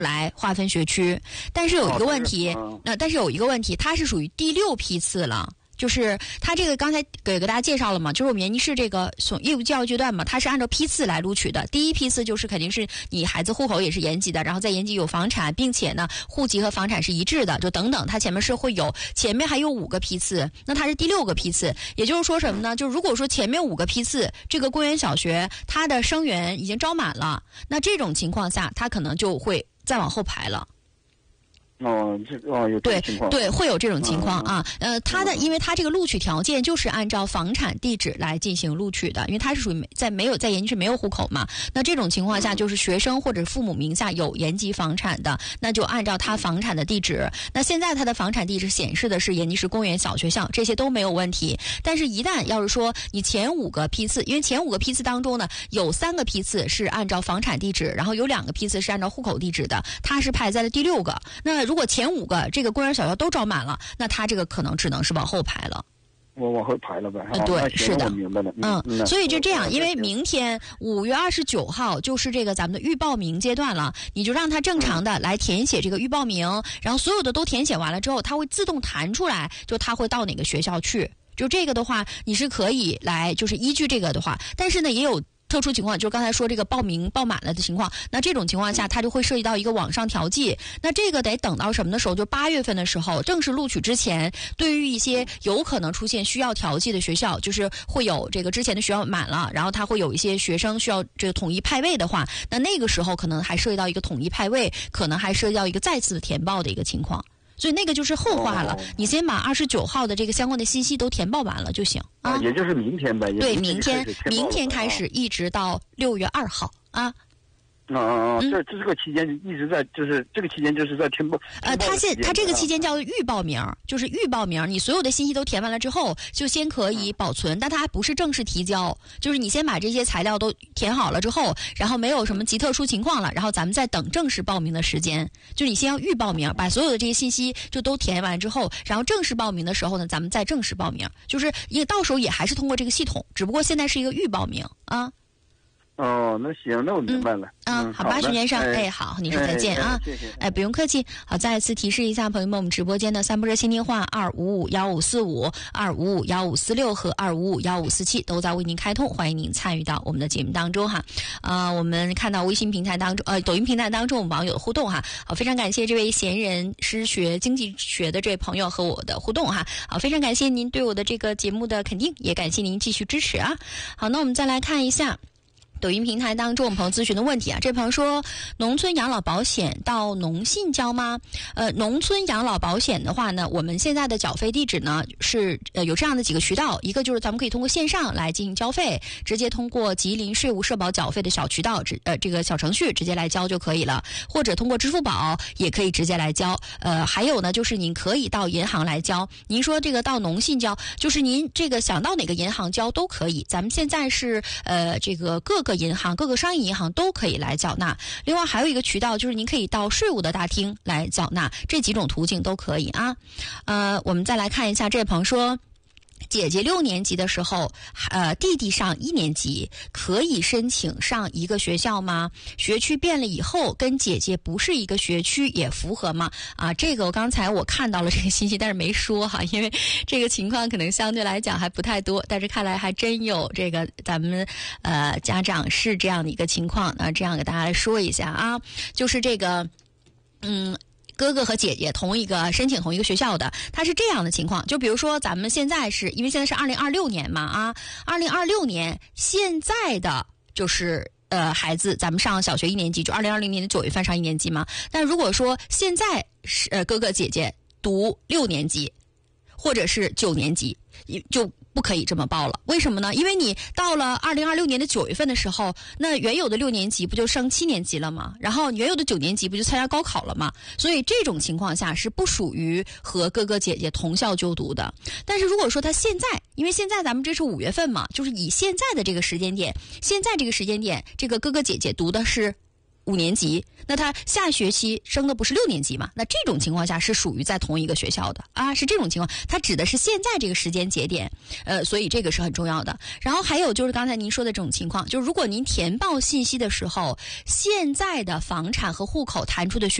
来划分学区。但是有一个问题，它是属于第6批次了。就是它这个刚才给大家介绍了嘛，就是我们延吉市这个义务教育阶段嘛，它是按照批次来录取的。第1批次就是肯定是你孩子户口也是延吉的，然后在延吉有房产，并且呢户籍和房产是一致的，就等等，它前面是会有，前面还有5个批次，那它是第6个批次。也就是说什么呢？就如果说前面5个批次这个公园小学它的生源已经招满了，那这种情况下它可能就会再往后排了。 有这种情况， 对，会有这种情况啊。因为它这个录取条件就是按照房产地址来进行录取的，因为它是属于在延吉市没有户口嘛。那这种情况下，就是学生或者父母名下有延吉房产的，那就按照他房产的地址。那现在他的房产地址显示的是延吉市公园小学校，这些都没有问题。但是，一旦要是说你前5个批次，因为前5个批次当中呢，有3个批次是按照房产地址，然后有2个批次是按照户口地址的，它是排在了第6个。那如果前5个这个公园小学都招满了，那他这个可能只能是往后排了。 我往后排了呗。 对，是的， 明白了。 所以就这样，因为明天5月29号就是这个咱们的预报名阶段了，你就让他正常的来填写这个预报名，然后所有的都填写完了之后，他会自动弹出来，就他会到哪个学校去。就这个的话，你是可以来就是依据这个的话，但是呢也有特殊情况，就是刚才说这个报名报满了的情况，那这种情况下它就会涉及到一个网上调剂。那这个得等到什么的时候，就8月份的时候正式录取之前，对于一些有可能出现需要调剂的学校，就是会有这个之前的学校满了，然后它会有一些学生需要这个统一派位的话，那个时候可能还涉及到一个统一派位，可能还涉及到一个再次的填报的一个情况。所以那个就是后话了，你先把29号的这个相关的信息都填报完了就行啊。 也就是明天呗。 对，明天开始一直到6月2号啊。 这个期间一直在，就是这个期间就是在填报。 它这个期间叫预报名，就是预报名，你所有的信息都填完了之后，就先可以保存，但它还不是正式提交，就是你先把这些材料都填好了之后，然后没有什么极特殊情况了，然后咱们再等正式报名的时间。就是你先要预报名，把所有的这些信息就都填完之后，然后正式报名的时候呢，咱们再正式报名，就是到时候也还是通过这个系统，只不过现在是一个预报名啊。 那行，那我明白了。 好吧，徐先生，好，您说再见啊。 谢谢。 不用客气。好，再次提示一下朋友们，我们直播间的3部热线电话2551545、2551546和2551547都在为您开通，欢迎您参与到我们的节目当中哈。我们看到微信平台当中，抖音平台当中我们网友的互动哈。好，非常感谢这位闲人师学经济学的这位朋友和我的互动哈。好，非常感谢您对我的这个节目的肯定，也感谢您继续支持啊。好，那我们再来看一下抖音平台当中我们朋友咨询的问题啊，这朋友说农村养老保险到农信交吗？农村养老保险的话呢，我们现在的缴费地址呢是有这样的几个渠道，一个就是咱们可以通过线上来进行交费，直接通过吉林税务社保缴费的小渠道，这个小程序直接来交就可以了，或者通过支付宝也可以直接来交。还有呢，就是您可以到银行来交。您说这个到农信交，就是您这个想到哪个银行交都可以。咱们现在是这个各个银行、各个商业银行都可以来缴纳。另外还有一个渠道，就是您可以到税务的大厅来缴纳，这几种途径都可以啊。我们再来看一下，这位朋友说，姐姐6年级的时候，弟弟上1年级，可以申请上一个学校吗？学区变了以后，跟姐姐不是一个学区也符合吗？这个刚才我看到了这个信息，但是没说哈，因为这个情况可能相对来讲还不太多，但是看来还真有这个咱们家长是这样的一个情况，这样给大家来说一下啊，就是这个哥哥和姐姐申请同一个学校的，他是这样的情况。就比如说咱们现在因为现在是2026年嘛2026年现在的就是孩子咱们上小学1年级，就2020年的9月份上1年级嘛。但如果说现在是哥哥姐姐读6年级或者是9年级，就不可以这么报了。为什么呢？因为你到了2026年的9月份的时候，那原有的6年级不就升7年级了吗？然后原有的9年级不就参加高考了吗？所以这种情况下是不属于和哥哥姐姐同校就读的。但是如果说他现在，因为现在咱们这是5月份嘛，就是以现在的这个时间点，这个哥哥姐姐读的是 5年级，那他下学期升的不是6年级嘛？那这种情况下是属于在同一个学校的啊，是这种情况。它指的是现在这个时间节点，所以这个是很重要的。然后还有就是刚才您说的这种情况，就是如果您填报信息的时候，现在的房产和户口弹出的